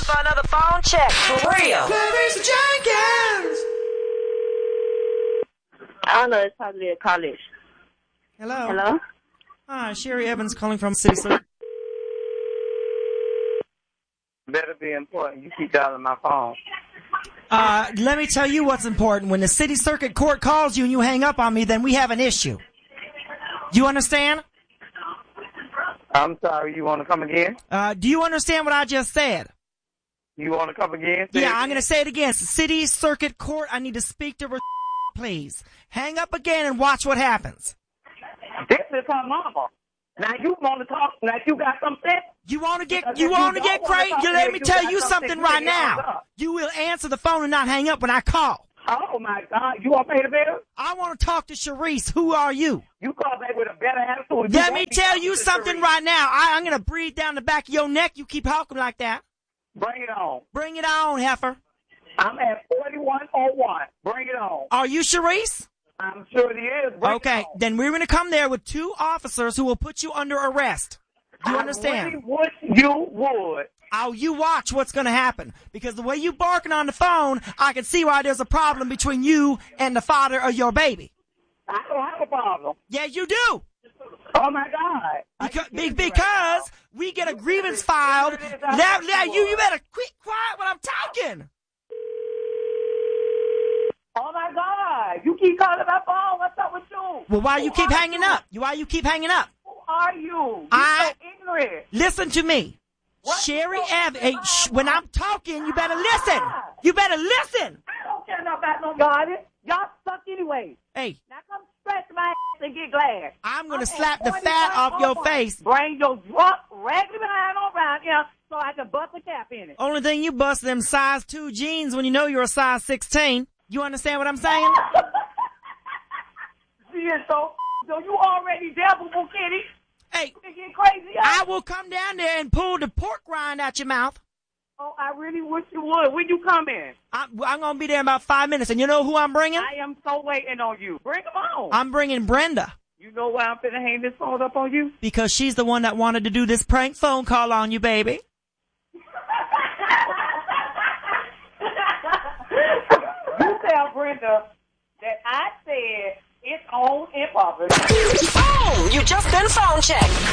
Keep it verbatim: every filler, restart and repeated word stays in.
for another phone check. For real. Clarice Jenkins. I don't know. It's probably a college. Hello. Hello? Hi, Sherry Evans calling from City Circuit. Better be important. You keep dialing my phone. Uh, let me tell you what's important. When the City Circuit Court calls you and you hang up on me, then we have an issue. You understand? I'm sorry. You want to come again? Uh, do you understand what I just said? You want to come again? Say Yeah, it I'm again. going to say it again. It's the City Circuit Court. I need to speak to her, please. Hang up again and watch what happens. This is her mama. Now you want to talk? Now you got something? You want to get, Because you if want you to get don't wanna crazy? talk You to let me, me you tell got you something something you right can hang now. up. You will answer the phone and not hang up when I call. Oh my God! You want to pay the bill? I want to talk to Sharice. Who are you? You call back with a better attitude. You Let won't me be tell talking you to something Sharice. right now. I, I'm going to breathe down the back of your neck. You keep talking like that. Bring it on. Bring it on, heifer. I'm at forty-one oh one. Bring it on. Are you Sharice? I'm sure it is. Bring Okay, it on. then we're going to come there with two officers who will put you under arrest. Do you I understand? really wish you would. Oh, you watch what's going to happen. Because the way you barking on the phone, I can see why there's a problem between you and the father of your baby. I don't have a problem. Yeah, you do. Oh my God. Because, be- because we get a grievance filed. Now, now you, you better quit quiet when I'm talking. Oh my God. You keep calling my phone. What's up with you? Well, why Who you keep are hanging you? up? Why you keep hanging up? Who are you? You I- so ignorant. Listen to me. What? Sherry Evans, hey, shh, when I'm talking, you better listen. You better listen. I don't care nothing about no garden. Y'all suck anyway. Hey, Now come stretch my ass and get glad. I'm going I'm to at slap the forty-one fat off your oh one. face. Bring your drunk, raggedy behind on around here so I can bust a cap in it. Only thing you bust them size two jeans when you know you're a size sixteen. You understand what I'm saying? She is so, so you already devil, kitty. Hey, You get crazy. I will come down there and pull the pork rind out your mouth. Oh, I really wish you would. When you come in? I, I'm going to be there in about five minutes. And you know who I'm bringing? I am so waiting on you. Bring them on. I'm bringing Brenda. You know why I'm finna hang this phone up on you? Because she's the one that wanted to do this prank phone call on you, baby. You tell Brenda that I said it's on in public. Boom! You just been phone checked.